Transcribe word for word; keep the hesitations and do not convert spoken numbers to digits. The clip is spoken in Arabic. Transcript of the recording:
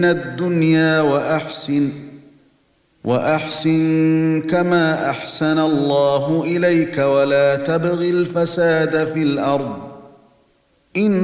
الدنيا وأحسن وأحسن كما أحسن الله إليك ولا تبغ الفساد في الأرض إن